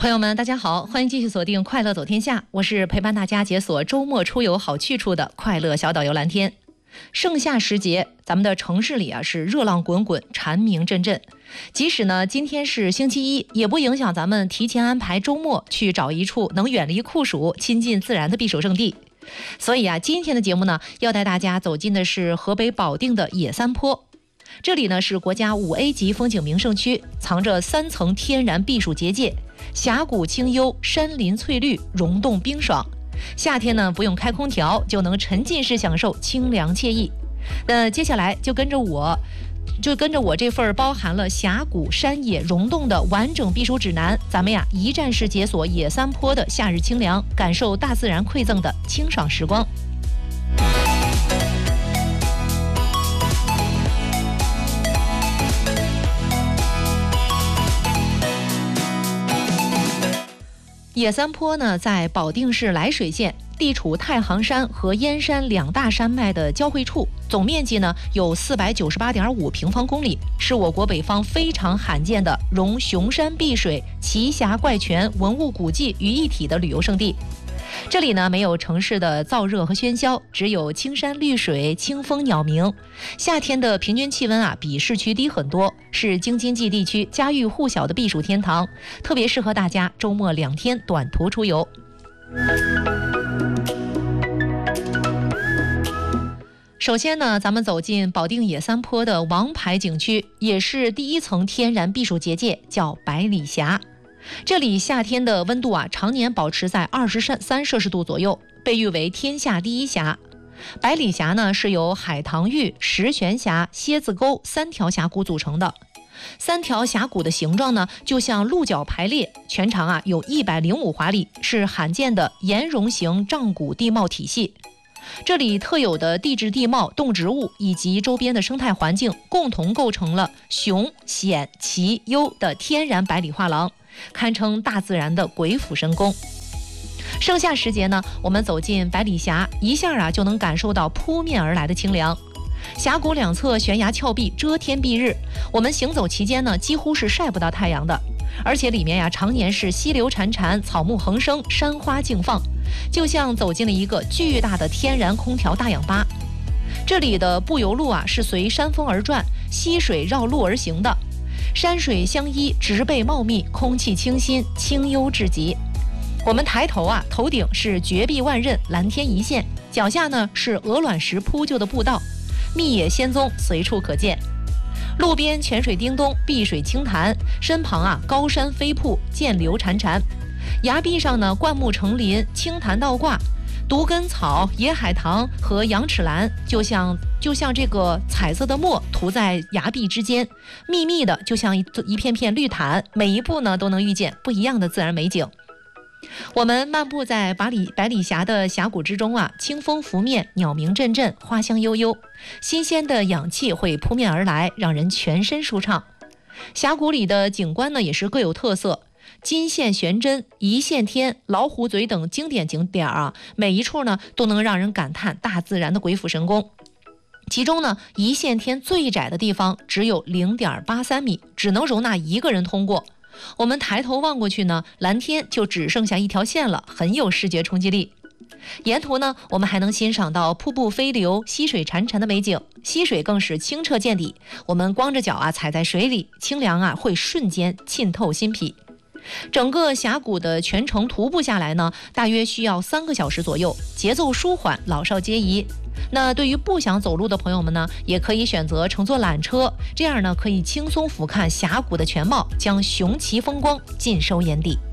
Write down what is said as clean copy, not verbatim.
朋友们，大家好，欢迎继续锁定《快乐走天下》，我是陪伴大家解锁周末出游好去处的快乐小导游蓝天。盛夏时节，咱们的城市里是热浪滚滚，蝉鸣阵阵。即使呢今天是星期一，也不影响咱们提前安排周末去找一处能远离酷暑、亲近自然的避暑胜地。所以今天的节目呢，要带大家走进的是河北保定的野三坡。这里呢是国家5A 级风景名胜区，藏着3层天然避暑结界，峡谷清幽，山林翠绿，溶洞冰爽。夏天呢不用开空调就能沉浸式享受清凉惬意。那接下来就跟着我这份包含了峡谷、山野、溶洞的完整避暑指南，咱们一站式解锁野三坡的夏日清凉，感受大自然馈赠的清爽时光。野三坡呢，在保定市涞水县，地处太行山和燕山2大山脉的交汇处，总面积呢有498.5平方公里，是我国北方非常罕见的融雄山碧水、奇峡怪泉、文物古迹于一体的旅游胜地。这里呢没有城市的燥热和喧嚣，只有青山绿水、清风鸟鸣。夏天的平均气温比市区低很多，是京津冀地区家喻户晓的避暑天堂，特别适合大家周末2天短途出游。首先呢，咱们走进保定野三坡的王牌景区，也是第1层天然避暑结界，叫百里峡。这里夏天的温度常年保持在23摄氏度左右，被誉为天下第1峡。百里峡呢是由海棠峪、石泉峡、蝎子沟3条峡谷组成的。3条峡谷的形状呢就像鹿角排列，全长有105华里，是罕见的岩溶型丈谷地貌体系。这里特有的地质地貌、动植物以及周边的生态环境，共同构成了雄险奇幽的天然百里画廊，堪称大自然的鬼斧神工。盛夏时节呢，我们走进百里峡，一下就能感受到扑面而来的清凉。峡谷2侧悬崖峭壁遮天蔽日，我们行走期间呢，几乎是晒不到太阳的。而且里面常年是溪流潺潺，草木横生，山花竞放，就像走进了一个巨大的天然空调大氧吧。这里的步游路是随山峰而转，溪水绕路而行的，山水相依，植被茂密，空气清新，清幽至极。我们抬头头顶是绝壁万仞，蓝天一线，脚下呢是鹅卵石铺就的步道，密野仙踪随处可见。路边泉水叮咚，碧水清潭，身旁高山飞瀑，涧流潺潺。崖壁上呢灌木成林，青潭倒挂，独根草、野海棠和羊齿兰就像这个彩色的墨涂在崖壁之间，密密的就像一片片绿毯，每一步呢都能遇见不一样的自然美景。我们漫步在百里峡的峡谷之中清风拂面，鸟鸣阵阵，花香悠悠，新鲜的氧气会扑面而来，让人全身舒畅。峡谷里的景观呢也是各有特色，金线悬针、一线天、老虎嘴等经典景点每一处呢都能让人感叹大自然的鬼斧神工。其中呢，一线天最窄的地方只有0.83米，只能容纳1个人通过。我们抬头望过去呢，蓝天就只剩下一条线了，很有视觉冲击力。沿途呢，我们还能欣赏到瀑布飞流、溪水潺潺的美景，溪水更是清澈见底，我们光着脚踩在水里，清凉会瞬间沁透心脾。整个峡谷的全程徒步下来呢，大约需要3个小时左右，节奏舒缓，老少皆宜。那对于不想走路的朋友们呢，也可以选择乘坐缆车，这样呢可以轻松俯瞰峡谷的全貌，将雄奇风光尽收眼底。